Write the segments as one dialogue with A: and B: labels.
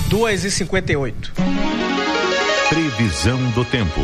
A: 2h58.
B: Previsão do tempo.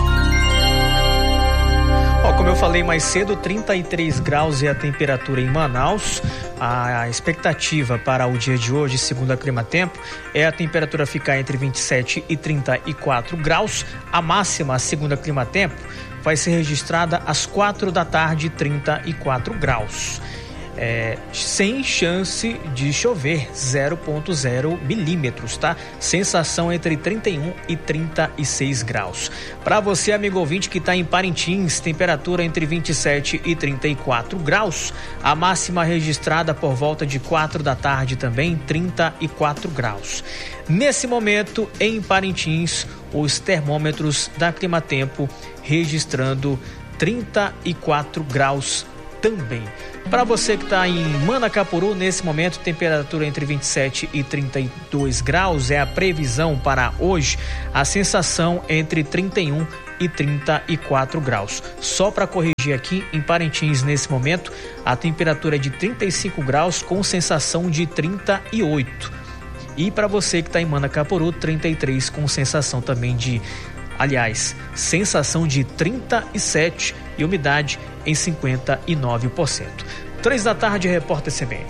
A: Como eu falei mais cedo, 33 graus é a temperatura em Manaus. A expectativa para o dia de hoje, segundo a Climatempo, é a temperatura ficar entre 27 e 34 graus. A máxima, segundo a Climatempo, vai ser registrada às 4 da tarde, 34 graus. Sem chance de chover, 0,0 milímetros, tá? Sensação entre 31 e 36 graus. Para você, amigo ouvinte que está em Parintins, temperatura entre 27 e 34 graus. A máxima registrada por volta de 4 da tarde também, 34 graus. Nesse momento, em Parintins, os termômetros da Climatempo registrando 34 graus também. Para você que está em Manacapuru, nesse momento, temperatura entre 27 e 32 graus é a previsão para hoje. A sensação entre 31 e 34 graus. Só para corrigir aqui, em Parintins, nesse momento, a temperatura é de 35 graus com sensação de 38. E para você que está em Manacapuru, 33 com sensação também de... Aliás, sensação de 37 e umidade em 59%. 3 da tarde, repórter CBN.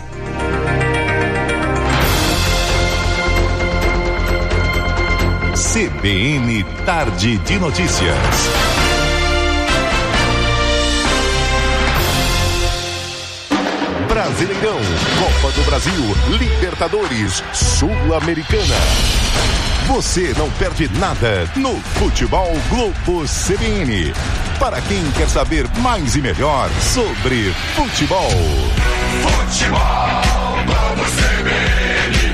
B: CBN Tarde de Notícias. Brasileirão, Copa do Brasil, Libertadores, Sul-Americana. Você não perde nada no Futebol Globo CBN. Para quem quer saber mais e melhor sobre futebol. Futebol Globo CBN.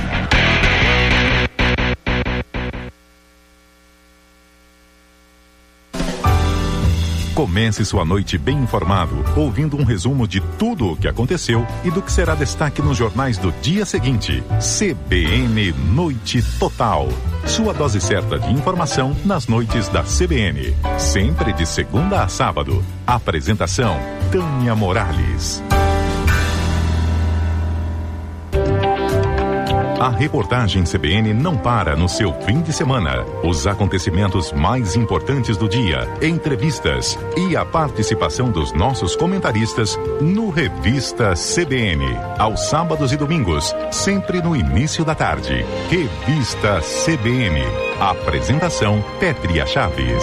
B: Comece sua noite bem informado, ouvindo um resumo de tudo o que aconteceu e do que será destaque nos jornais do dia seguinte. CBN Noite Total. Sua dose certa de informação nas noites da CBN. Sempre de segunda a sábado. Apresentação: Tânia Morales. A reportagem CBN não para no seu fim de semana. Os acontecimentos mais importantes do dia, entrevistas e a participação dos nossos comentaristas no Revista CBN. Aos sábados e domingos, sempre no início da tarde. Revista CBN. Apresentação: Pétria Chaves.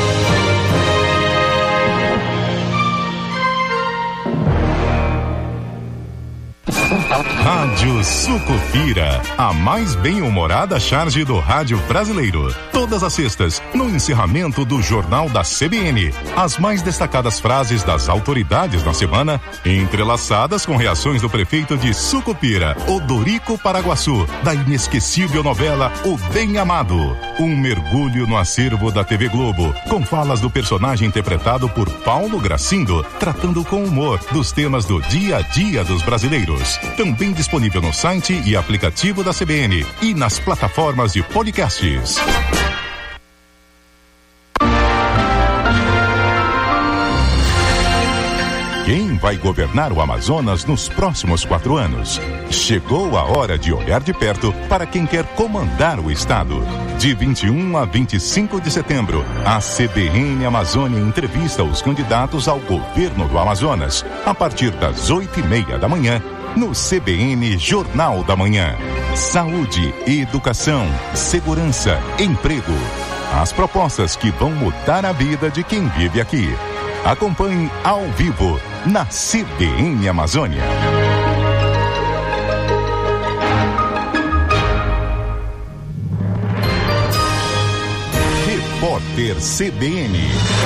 B: Rádio Sucupira, a mais bem-humorada charge do rádio brasileiro. Todas as sextas, no encerramento do Jornal da CBN. As mais destacadas frases das autoridades na semana, entrelaçadas com reações do prefeito de Sucupira, Odorico Paraguaçu, da inesquecível novela O Bem Amado. Um mergulho no acervo da TV Globo, com falas do personagem interpretado por Paulo Gracindo, tratando com humor dos temas do dia a dia dos brasileiros. Também disponível no site e aplicativo da CBN e nas plataformas de podcasts. Quem vai governar o Amazonas nos próximos 4 anos? Chegou a hora de olhar de perto para quem quer comandar o estado. De 21 a 25 de setembro, a CBN Amazônia entrevista os candidatos ao governo do Amazonas, a partir das 8h30 da manhã, no CBN Jornal da Manhã. Saúde, educação, segurança, emprego. As propostas que vão mudar a vida de quem vive aqui. Acompanhe ao vivo na CBN Amazônia. Repórter CBN.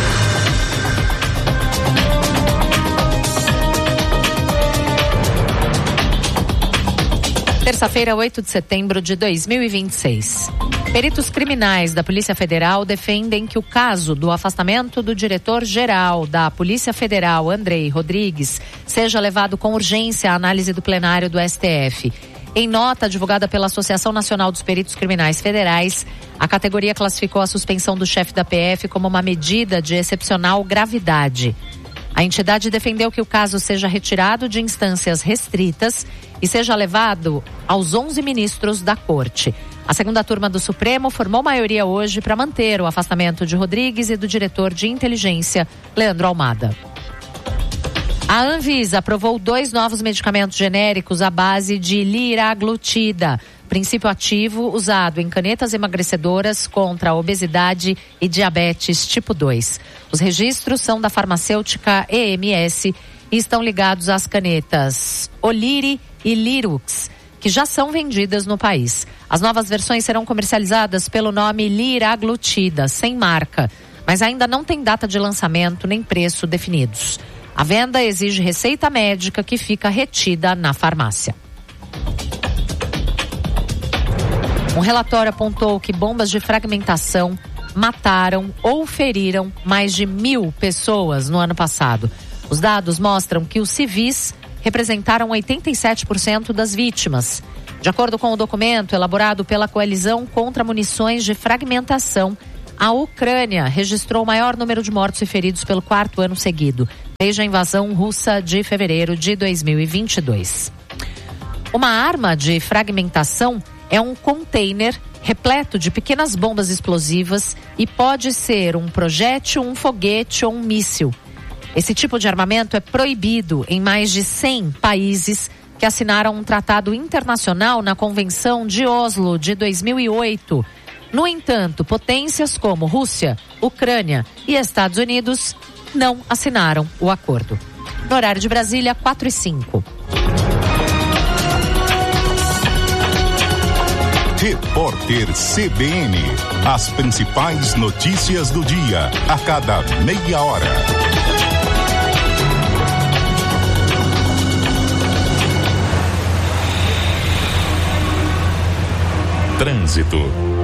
C: Terça-feira, 8 de setembro de 2026. Peritos criminais da Polícia Federal defendem que o caso do afastamento do diretor-geral da Polícia Federal, Andrei Rodrigues, seja levado com urgência à análise do plenário do STF. Em nota divulgada pela Associação Nacional dos Peritos Criminais Federais, a categoria classificou a suspensão do chefe da PF como uma medida de excepcional gravidade. A entidade defendeu que o caso seja retirado de instâncias restritas e seja levado aos 11 ministros da Corte. A segunda turma do Supremo formou maioria hoje para manter o afastamento de Rodrigues e do diretor de inteligência, Leandro Almada. A Anvisa aprovou 2 novos medicamentos genéricos à base de liraglutida, princípio ativo usado em canetas emagrecedoras contra a obesidade e diabetes tipo 2. Os registros são da farmacêutica EMS e estão ligados às canetas Oliri e Lirux, que já são vendidas no país. As novas versões serão comercializadas pelo nome liraglutida, sem marca, mas ainda não tem data de lançamento nem preço definidos. A venda exige receita médica que fica retida na farmácia. Um relatório apontou que bombas de fragmentação mataram ou feriram mais de 1.000 pessoas no ano passado. Os dados mostram que os civis representaram 87% das vítimas. De acordo com o documento elaborado pela Coalizão contra Munições de Fragmentação, a Ucrânia registrou o maior número de mortos e feridos pelo 4º ano seguido, desde a invasão russa de fevereiro de 2022. Uma arma de fragmentação é um container repleto de pequenas bombas explosivas e pode ser um projétil, um foguete ou um míssil. Esse tipo de armamento é proibido em mais de 100 países que assinaram um tratado internacional na Convenção de Oslo de 2008. No entanto, potências como Rússia, Ucrânia e Estados Unidos não assinaram o acordo. No horário de Brasília, 4h05.
B: Repórter CBN. As principais notícias do dia, a cada meia hora. Trânsito.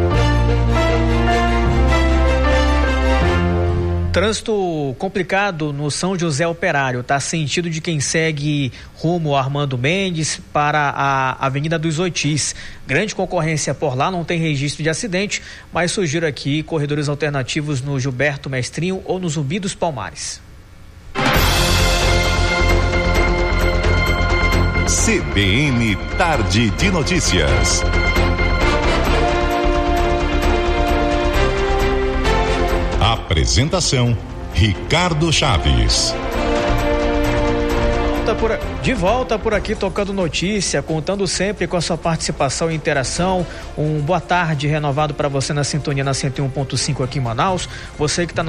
A: Trânsito complicado no São José Operário, tá? Sentido de quem segue rumo Armando Mendes para a Avenida dos Oitis. Grande concorrência por lá, não tem registro de acidente, mas sugiro aqui corredores alternativos no Gilberto Mestrinho ou no Zumbi dos Palmares.
B: CBN Tarde de Notícias. Apresentação: Ricardo Chaves.
A: De volta por aqui, tocando notícia, contando sempre com a sua participação e interação. Boa tarde renovado para você na sintonia na 101.5 aqui em Manaus. Você que está no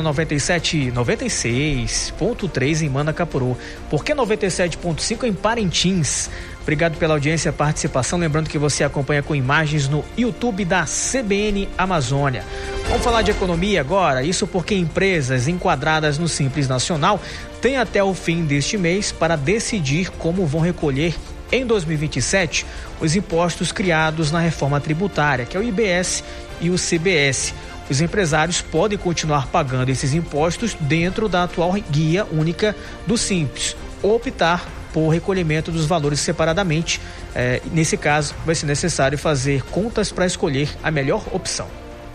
A: 96.3 em Manacapuru. Por que 97.5 em Parintins? Obrigado pela audiência e participação. Lembrando que você acompanha com imagens no YouTube da CBN Amazônia. Vamos falar de economia agora, isso porque empresas enquadradas no Simples Nacional têm até o fim deste mês para decidir como vão recolher em 2027 os impostos criados na reforma tributária, que é o IBS e o CBS. Os empresários podem continuar pagando esses impostos dentro da atual guia única do Simples, ou optar por recolhimento dos valores separadamente. Nesse caso, vai ser necessário fazer contas para escolher a melhor opção.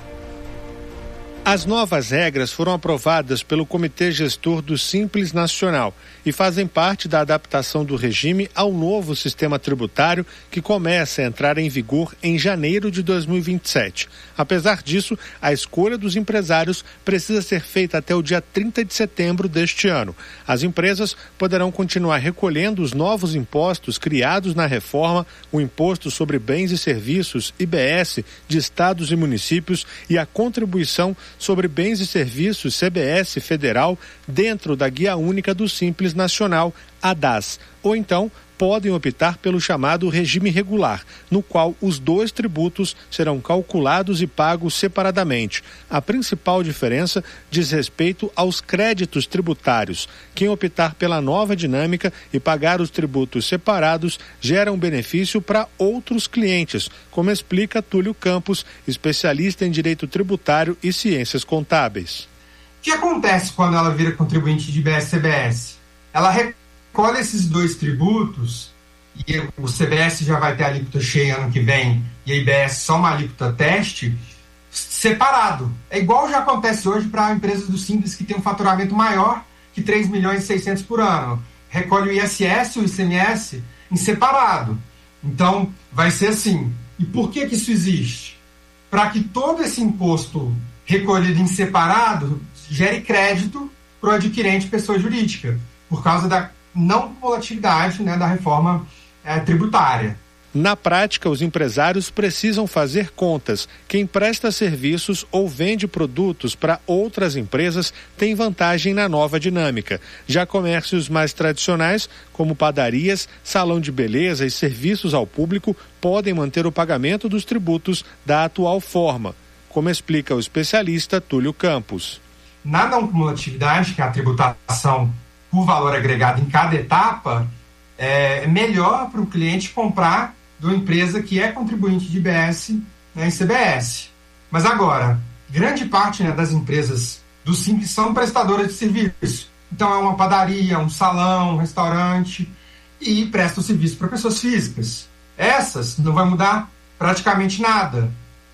D: As novas regras foram aprovadas pelo Comitê Gestor do Simples Nacional e fazem parte da adaptação do regime ao novo sistema tributário que começa a entrar em vigor em janeiro de 2027. Apesar disso, a escolha dos empresários precisa ser feita até o dia 30 de setembro deste ano. As empresas poderão continuar recolhendo os novos impostos criados na reforma, o Imposto sobre Bens e Serviços, IBS, de estados e municípios e a contribuição sobre bens e serviços CBS federal dentro da Guia Única do Simples Nacional, a DAS, ou então podem optar pelo chamado regime regular, no qual os dois tributos serão calculados e pagos separadamente. A principal diferença diz respeito aos créditos tributários. Quem optar pela nova dinâmica e pagar os tributos separados gera um benefício para outros clientes, como explica Túlio Campos, especialista em direito tributário e ciências contábeis.
E: O que acontece quando ela vira contribuinte de IBS-CBS? Ela recolhe esses dois tributos e o CBS já vai ter a alíquota cheia ano que vem e a IBS só uma alíquota teste, separado. É igual já acontece hoje para empresas do Simples que tem um faturamento maior, que que 3 milhões e 600 por ano. Recolhe o ISS e o ICMS em separado. Então, vai ser assim. E por que isso existe? Para que todo esse imposto recolhido em separado gere crédito para o adquirente pessoa jurídica, por causa da não cumulatividade, né, da reforma tributária.
D: Na prática, os empresários precisam fazer contas. Quem presta serviços ou vende produtos para outras empresas tem vantagem na nova dinâmica. Já comércios mais tradicionais, como padarias, salão de beleza e serviços ao público, podem manter o pagamento dos tributos da atual forma, como explica o especialista Túlio Campos.
E: Na não cumulatividade, que é a tributação por valor agregado em cada etapa, é melhor para o cliente comprar de uma empresa que é contribuinte de IBS, né, e CBS. Mas agora, grande parte, né, das empresas do Simples são prestadoras de serviço. Então é uma padaria, um salão, um restaurante, e presta o serviço para pessoas físicas. Essas não vai mudar praticamente nada,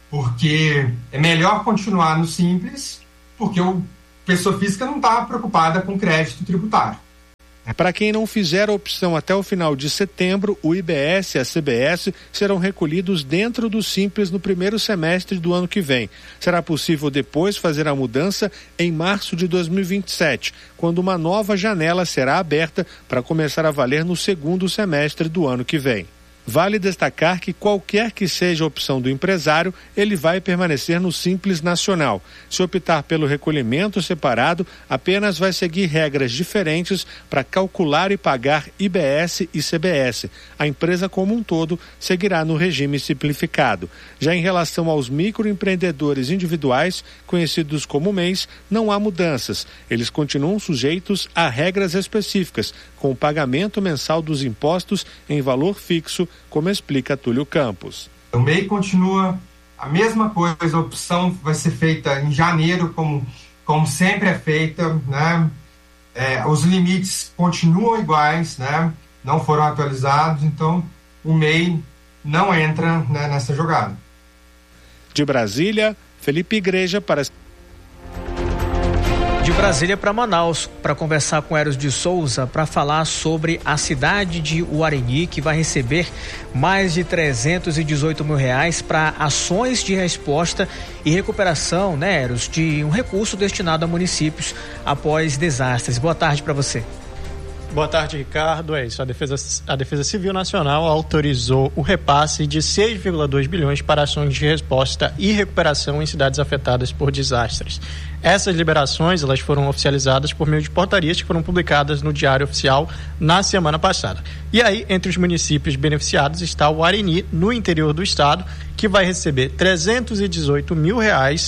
E: porque é melhor continuar no Simples, porque a pessoa física não está preocupada com crédito tributário.
D: Para quem não fizer a opção até o final de setembro, o IBS e a CBS serão recolhidos dentro do Simples no primeiro semestre do ano que vem. Será possível depois fazer a mudança em março de 2027, quando uma nova janela será aberta para começar a valer no segundo semestre do ano que vem. Vale destacar que qualquer que seja a opção do empresário, ele vai permanecer no Simples Nacional. Se optar pelo recolhimento separado, apenas vai seguir regras diferentes para calcular e pagar IBS e CBS. A empresa como um todo seguirá no regime simplificado. Já em relação aos microempreendedores individuais, conhecidos como MEIs, não há mudanças. Eles continuam sujeitos a regras específicas, com o pagamento mensal dos impostos em valor fixo, como explica Túlio Campos.
E: O MEI continua a mesma coisa, a opção vai ser feita em janeiro, como sempre é feita, né? Os limites continuam iguais, né? Não foram atualizados, então o MEI não entra, né, nessa jogada.
D: De Brasília, Felipe Igreja para...
A: De Brasília para Manaus, para conversar com Eros de Souza, para falar sobre a cidade de Uareni, que vai receber mais de R$318 mil para ações de resposta e recuperação, né, Eros, de um recurso destinado a municípios após desastres. Boa tarde para você.
F: Boa tarde, Ricardo. É isso. A Defesa Civil Nacional autorizou o repasse de 6,2 bilhões para ações de resposta e recuperação em cidades afetadas por desastres. Essas liberações, elas foram oficializadas por meio de portarias que foram publicadas no Diário Oficial na semana passada. E aí, entre os municípios beneficiados está o Uareni, no interior do estado, que vai receber R$318 mil.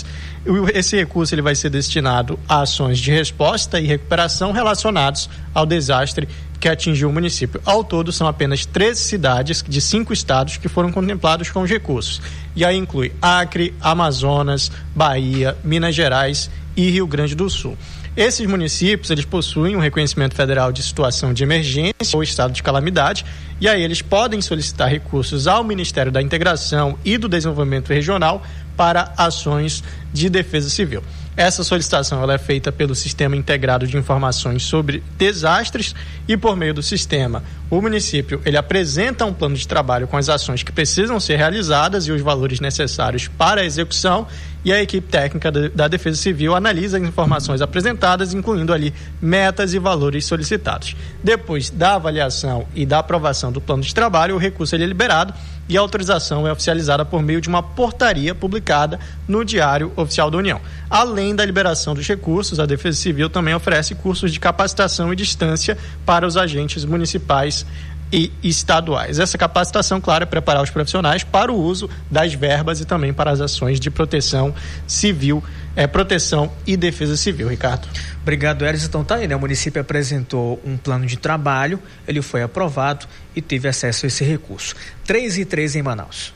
F: Esse recurso ele vai ser destinado a ações de resposta e recuperação relacionados ao desastre que atingiu o município. Ao todo, são apenas 13 cidades de 5 estados que foram contemplados com os recursos. E aí inclui Acre, Amazonas, Bahia, Minas Gerais e Rio Grande do Sul. Esses municípios, eles possuem um reconhecimento federal de situação de emergência ou estado de calamidade, e aí eles podem solicitar recursos ao Ministério da Integração e do Desenvolvimento Regional para ações de defesa civil. Essa solicitação ela é feita pelo Sistema Integrado de Informações sobre Desastres e, por meio do sistema, o município ele apresenta um plano de trabalho com as ações que precisam ser realizadas e os valores necessários para a execução, e a equipe técnica da Defesa Civil analisa as informações apresentadas, incluindo ali metas e valores solicitados. Depois da avaliação e da aprovação do plano de trabalho, o recurso ele é liberado e a autorização é oficializada por meio de uma portaria publicada no Diário Oficial da União. Além da liberação dos recursos, a Defesa Civil também oferece cursos de capacitação e distância para os agentes municipais e estaduais. Essa capacitação, claro, é preparar os profissionais para o uso das verbas e também para as ações de proteção civil, proteção e defesa civil. Ricardo.
A: Obrigado, Eros. Então tá aí, né? O município apresentou um plano de trabalho, ele foi aprovado e teve acesso a esse recurso. 3h13 em Manaus.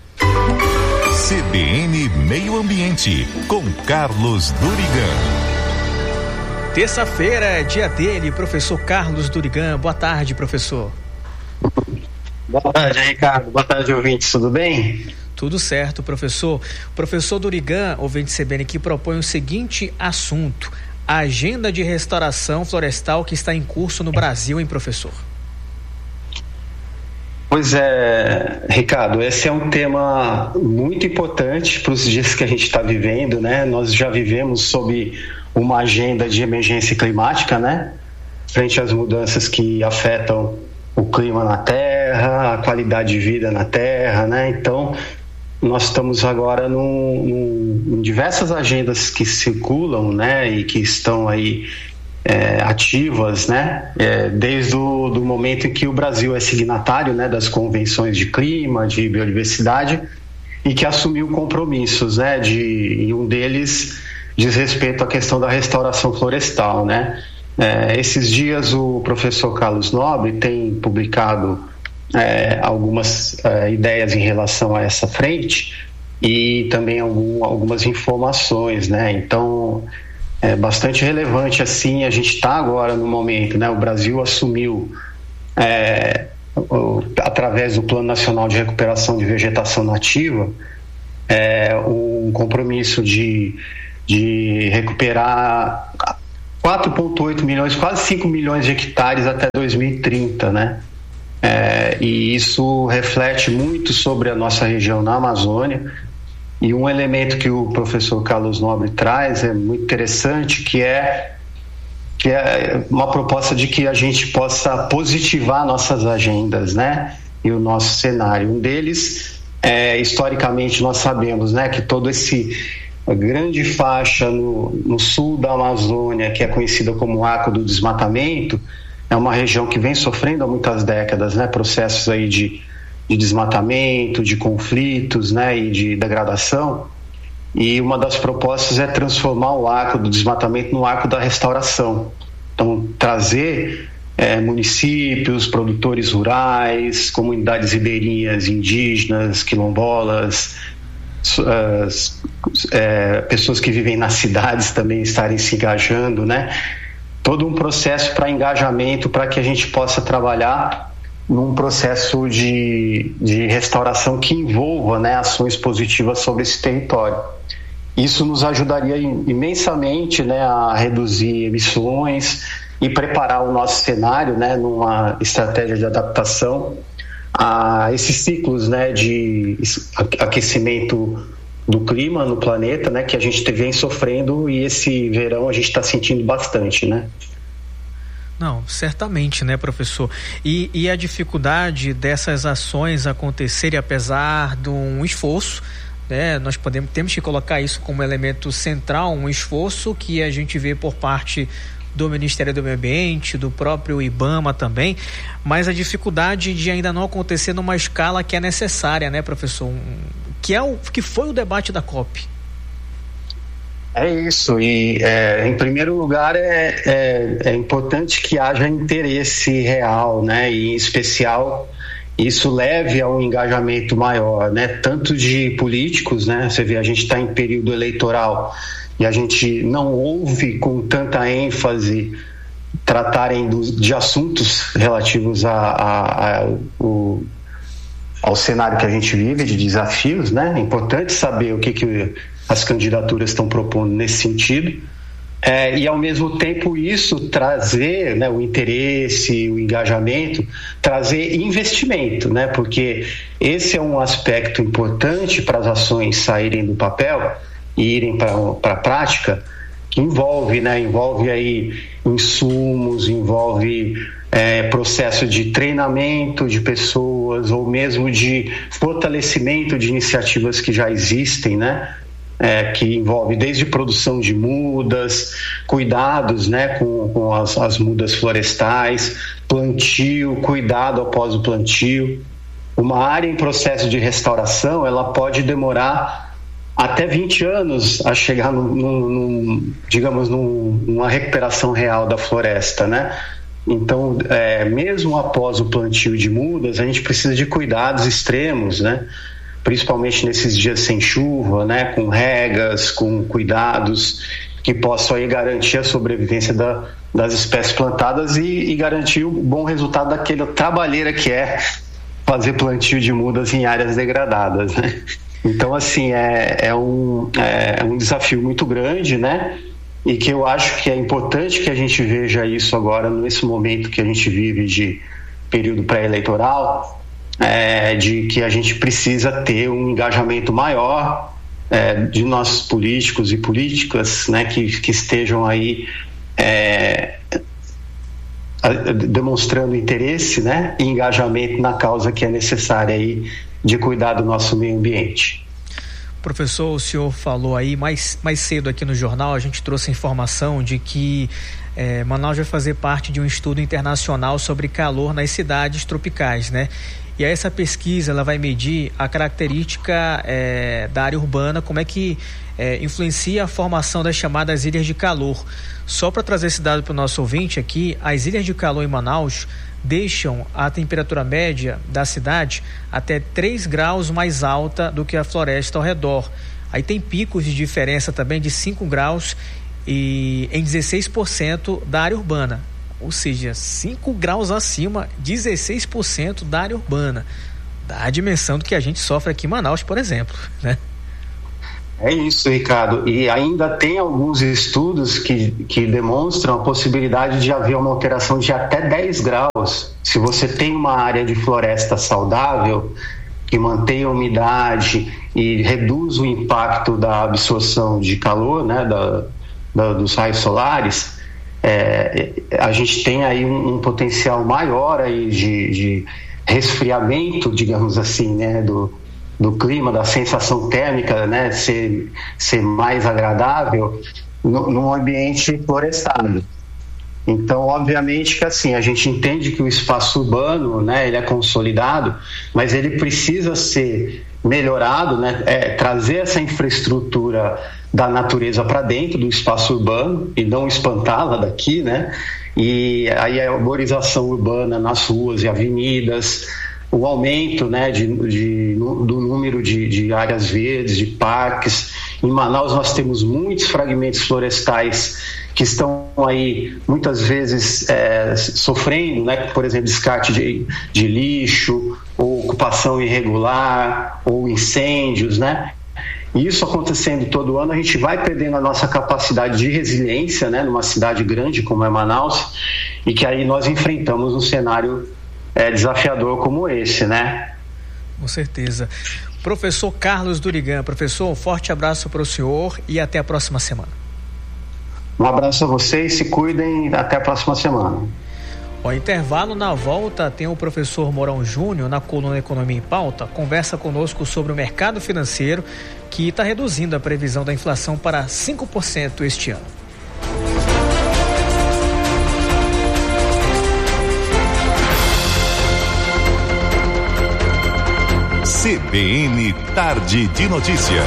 B: CBN Meio Ambiente, com Carlos Durigan.
A: Terça-feira é dia dele, professor Carlos Durigan. Boa tarde, professor.
G: Boa tarde, Ricardo. Boa tarde, ouvintes. Tudo bem?
A: Tudo certo, professor. Professor Durigan, ouvinte CBN, que propõe o seguinte assunto: a agenda de restauração florestal que está em curso no Brasil, hein, professor?
G: Pois é, Ricardo, esse é um tema muito importante para os dias que a gente está vivendo, né? Nós já vivemos sob uma agenda de emergência climática, né? Frente às mudanças que afetam o clima na Terra, a qualidade de vida na Terra, né? Então, nós estamos agora em diversas agendas que circulam, né? E que estão aí ativas, né? Desde do momento em que o Brasil é signatário, né, das convenções de clima, de biodiversidade, e que assumiu compromissos, né? E um deles diz respeito à questão da restauração florestal, né? Esses dias o professor Carlos Nobre tem publicado algumas ideias em relação a essa frente e também algumas informações, né? Então é bastante relevante, assim, a gente está agora no momento, né? O Brasil assumiu, através do Plano Nacional de Recuperação de Vegetação Nativa, um compromisso de recuperar 4,8 milhões, quase 5 milhões de hectares até 2030, né? E isso reflete muito sobre a nossa região na Amazônia. E um elemento que o professor Carlos Nobre traz é muito interessante, que é uma proposta de que a gente possa positivar nossas agendas, né? E o nosso cenário. Um deles, historicamente, nós sabemos, né, que todo a grande faixa no sul da Amazônia, que é conhecida como Arco do Desmatamento, é uma região que vem sofrendo há muitas décadas, né? Processos aí de desmatamento, de conflitos, né, e de degradação, e uma das propostas é transformar o arco do desmatamento no arco da restauração. Então, trazer municípios, produtores rurais, comunidades ribeirinhas, indígenas, quilombolas, pessoas que vivem nas cidades também estarem se engajando, né? Todo um processo para engajamento, para que a gente possa trabalhar num processo de restauração que envolva, né, ações positivas sobre esse território. Isso nos ajudaria imensamente, né, a reduzir emissões e preparar o nosso cenário, né, numa estratégia de adaptação a esses ciclos, né, de aquecimento do clima no planeta, né, que a gente vem sofrendo, e esse verão a gente está sentindo bastante, né?
A: Não, certamente, né, professor? E a dificuldade dessas ações acontecerem, apesar de um esforço, né? Nós temos que colocar isso como elemento central, um esforço que a gente vê por parte do Ministério do Meio Ambiente, do próprio IBAMA também, mas a dificuldade de ainda não acontecer numa escala que é necessária, né, professor? Que foi o debate da COP.
G: É isso, e em primeiro lugar é importante que haja interesse real, né? E em especial isso leve a um engajamento maior, né? Tanto de políticos, né? Você vê, a gente está em período eleitoral e a gente não ouve com tanta ênfase tratarem de assuntos relativos ao cenário que a gente vive, de desafios, né? É importante saber o que as candidaturas estão propondo nesse sentido, e ao mesmo tempo isso trazer, né, o interesse, o engajamento, trazer investimento, né? Porque esse é um aspecto importante para as ações saírem do papel e irem para a prática, que envolve aí insumos, envolve processo de treinamento de pessoas, ou mesmo de fortalecimento de iniciativas que já existem, né? Que envolve desde produção de mudas, cuidados, né, com as mudas florestais, plantio, cuidado após o plantio. Uma área em processo de restauração, ela pode demorar até 20 anos a chegar numa recuperação real da floresta, né? Então, mesmo após o plantio de mudas, a gente precisa de cuidados extremos, né? Principalmente nesses dias sem chuva, né? Com regas, com cuidados que possam aí garantir a sobrevivência das espécies plantadas e garantir o bom resultado daquela trabalheira que é fazer plantio de mudas em áreas degradadas, né? Então, assim, é um desafio muito grande, né? e que eu acho que é importante que a gente veja isso agora, nesse momento que a gente vive de período pré-eleitoral, de que a gente precisa ter um engajamento maior de nossos políticos e políticas, né, que estejam aí demonstrando interesse, né, e engajamento na causa que é necessária aí de cuidar do nosso meio ambiente.
A: Professor, o senhor falou aí mais cedo aqui no jornal, a gente trouxe a informação de que Manaus vai fazer parte de um estudo internacional sobre calor nas cidades tropicais, né? E aí essa pesquisa ela vai medir a característica da área urbana, como é que influencia a formação das chamadas ilhas de calor. Só para trazer esse dado para o nosso ouvinte aqui, as ilhas de calor em Manaus deixam a temperatura média da cidade até 3 graus mais alta do que a floresta ao redor. Aí tem picos de diferença também de 5 graus em 16% da área urbana. Ou seja, 5 graus acima, 16% da área urbana. Dá a dimensão do que a gente sofre aqui em Manaus, por exemplo, né?
G: É isso, Ricardo. E ainda tem alguns estudos que demonstram a possibilidade de haver uma alteração de até 10 graus. Se você tem uma área de floresta saudável, que mantém a umidade e reduz o impacto da absorção de calor, né, dos raios solares, a gente tem aí um potencial maior aí de resfriamento, digamos assim, né, do clima, da sensação térmica, né, ser mais agradável num ambiente florestado. Então, obviamente que assim, a gente entende que o espaço urbano, né, ele é consolidado, mas ele precisa ser melhorado, né, trazer essa infraestrutura da natureza para dentro do espaço urbano e não espantá-la daqui, né? E aí a arborização urbana nas ruas e avenidas, o aumento, né, do número de áreas verdes, de parques. Em Manaus nós temos muitos fragmentos florestais que estão aí muitas vezes sofrendo, né, por exemplo, descarte de lixo, ou ocupação irregular, ou incêndios, né? E isso acontecendo todo ano, a gente vai perdendo a nossa capacidade de resiliência, né, numa cidade grande como é Manaus, e que aí nós enfrentamos um cenário desafiador como esse, né?
A: Com certeza. Professor Carlos Durigan, professor, um forte abraço para o senhor e até a próxima semana.
G: Um abraço a vocês, se cuidem, até a próxima semana.
A: Ó, intervalo, na volta tem o professor Mourão Júnior na coluna Economia em Pauta, conversa conosco sobre o mercado financeiro que está reduzindo a previsão da inflação para 5% este ano.
B: CBN Tarde de Notícias.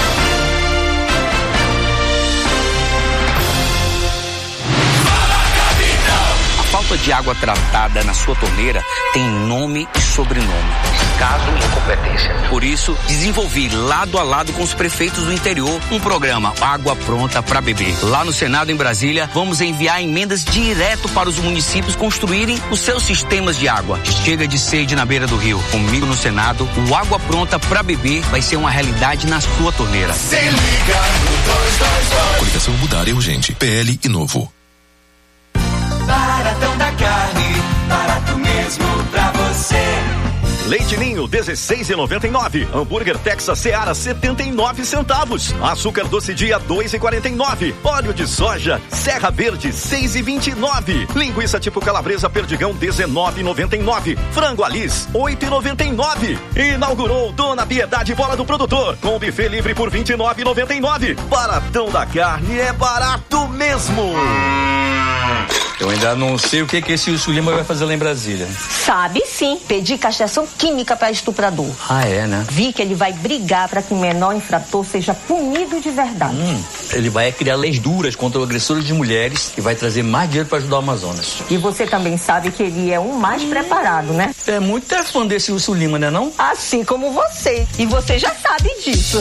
H: Falta de água tratada na sua torneira tem nome e sobrenome: descaso e incompetência. Por isso, desenvolvi lado a lado com os prefeitos do interior um programa Água Pronta para Beber. Lá no Senado, em Brasília, vamos enviar emendas direto para os municípios construírem os seus sistemas de água. Chega de sede na beira do rio. Comigo no Senado, o Água Pronta para Beber vai ser uma realidade na sua torneira.
I: Se liga no 222. Coligação Mudar é urgente. PL e Novo.
J: Baratão da carne, barato mesmo pra você.
K: Leite Ninho 16,99. Hambúrguer Texas Seara 79 centavos. Açúcar doce dia 2,49. Óleo de soja Serra Verde 6,29. Linguiça tipo calabresa Perdigão 19,99. Frango Alice 8,99. Inaugurou Dona Piedade Bola do Produtor com buffet livre por 29,99. Baratão da carne é barato mesmo.
L: Eu ainda não sei o que esse Wilson Lima vai fazer lá em Brasília.
M: Sabe sim, pedir castração química para estuprador.
L: Ah, é, né?
M: Vi que ele vai brigar para que o menor infrator seja punido de verdade.
L: Ele vai criar leis duras contra o agressor de mulheres e vai trazer mais dinheiro para ajudar o Amazonas.
M: E você também sabe que ele é um mais preparado, né?
L: É muito fã desse Wilson Lima, né não?
M: Assim como você. E você já sabe disso.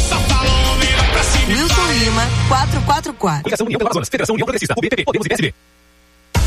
N: Wilson Lima, 444.
K: Coligação União pelo Amazonas, Federação União Progressista, UBPP, Podemos e PSB.